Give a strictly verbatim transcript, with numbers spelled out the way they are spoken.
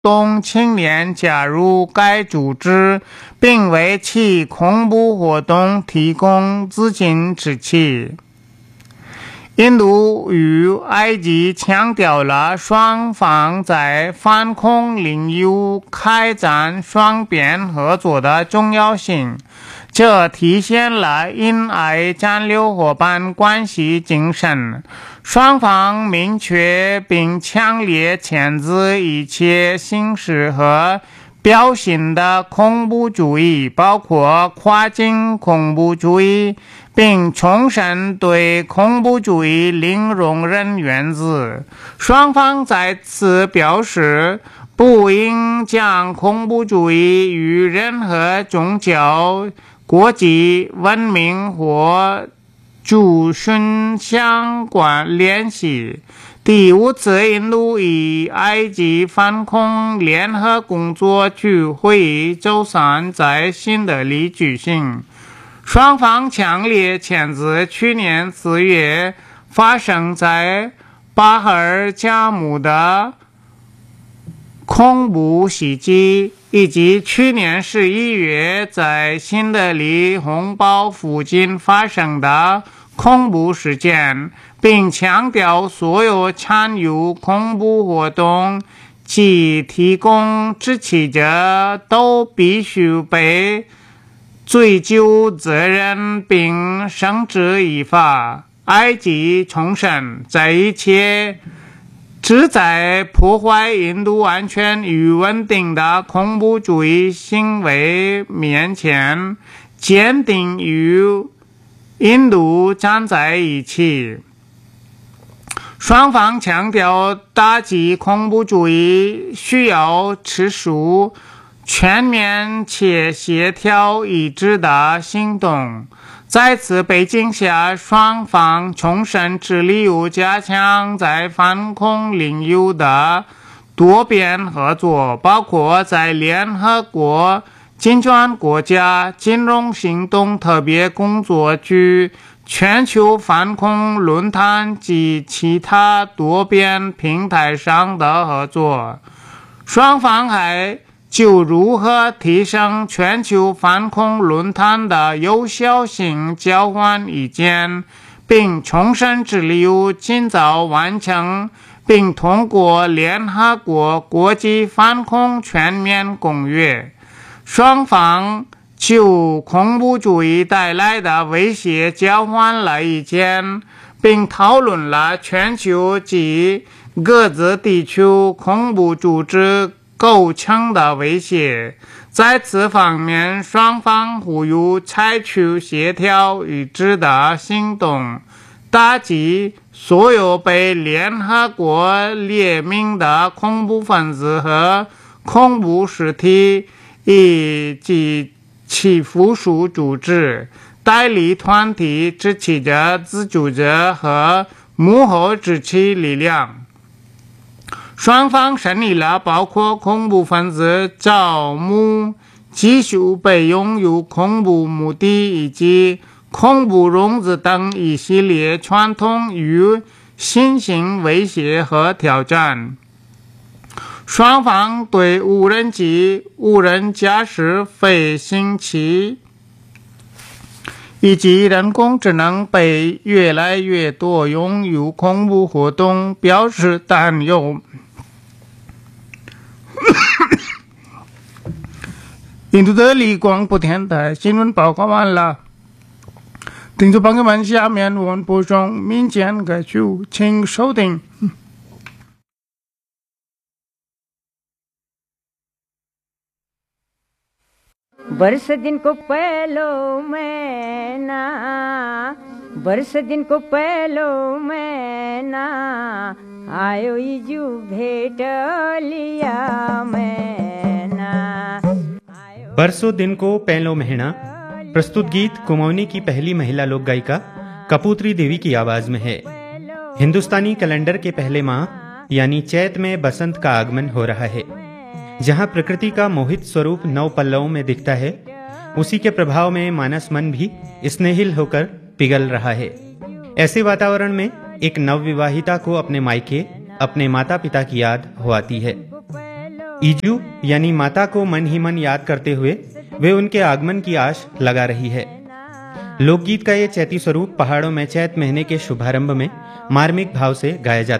动青年加入该组织，并为其恐怖活动提供资金支持。印度与埃及强调了双方在反恐领域开展双边合作的重要性，这体现了印埃战略伙伴关系精神。双方明确并强烈谴责一切形式和表现的恐怖主义，包括跨境恐怖主义，并重申对恐怖主义零容忍原则。双方再次表示，不应将恐怖主义与任何宗教、国际文明或族群相关联系。第五次印度与埃及反恐联合工作区会议周三在新德里举行，双方强烈谴责去年四月发生在巴哈尔加姆的恐怖袭击，以及去年十一月在新德里红堡附近发生的恐怖事件，并强调所有参与恐怖活动及提供支持者都必须被追究责任并绳之以法。埃及重申，在一切旨在破坏印度安全与稳定的恐怖主义行为面前，坚定与印度站在一起。双方强调打击恐怖主义需要持续、全面且协调一致的行动。在此背景下，双方重申致力于加强在反恐领域的多边合作，包括在联合国金砖国家金融行动特别工作区、全球反恐论坛及其他多边平台上的合作。双方还就如何提升全球反恐论坛的有效性交换意见，并重申致力于尽早完成并通过联合国国际反恐全面公约。双方就恐怖主义带来的威胁交换了意见，并讨论了全球及各自地区恐怖组织构成的威胁。在此方面，双方呼吁采取协调一致的行动，打击所有被联合国列明的恐怖分子和恐怖实体以及其附属组织、代理团体、支持者、资助者和幕后支持力量。双方审议了包括恐怖分子招募、继续被用于恐怖目的以及恐怖融资等一系列传统与新型威胁和挑战。双方对无人机、无人驾驶飞行器以及人工智能被越来越多用于恐怖活动表示担忧。印度德里广播电台新闻报告完了，听众朋友们，下面我们播送民间歌曲，请收听。 बरस दिन को पहलो मैना, बरस दिन को पहलो मैना, आयो इजू भेट लिया मैना। बरसों दिन को पहलो महीना प्रस्तुत गीत कुमाऊनी की पहली महिला लोक गायिका कपूत्री देवी की आवाज में है। हिंदुस्तानी कैलेंडर के पहले माह यानी चैत में बसंत का आगमन हो रहा है। जहां प्रकृति का मोहित स्वरूप नव पल्लवों में दिखता है, उसी के प्रभाव में मानस मन भी स्नेहिल होकर पिघल रहा है। ऐसे वातावरण में एक नवविवाहिता को अपने मायके, अपने माता पिता की याद हो आती है। ईजू यानी माता को मन ही मन याद करते हुए वे उनके आगमन की आश लगा रही है। लोकगीत का ये चैती स्वरूप पहाड़ों में चैत महीने के शुभारंभ में मार्मिक भाव से गाया जाता है।